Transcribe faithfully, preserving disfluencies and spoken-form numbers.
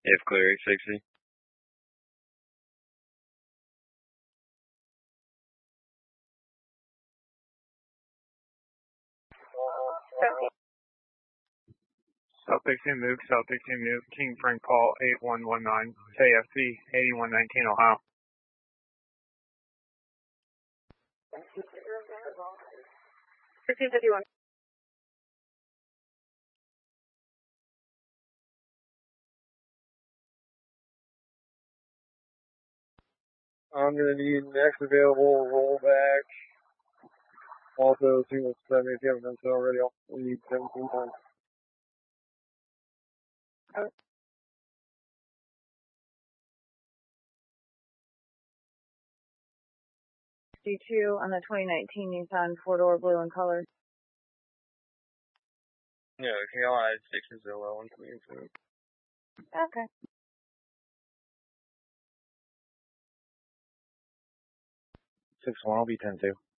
If clear eight sixty. South sixteen move, South sixteen move, King Frank Paul eight one one nine, K F C eighty-one nineteen Ohio. fifteen fifty-one. I'm going to need next available rollback. Also, single seven if you haven't done so already. I'll need seventeen times. Oh. D two on the twenty nineteen Nissan four-door blue in color. Yeah, K L I six is zero one twenty-two. Okay. six one, I'll be ten two.